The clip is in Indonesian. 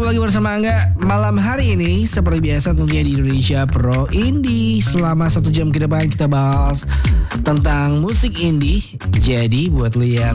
kembali lagi bersama Angga malam hari ini. Seperti biasa tentunya di Indonesia Pro Indie. Selama 1 jam ke depan kita bahas tentang musik indie. Jadi buat lu yang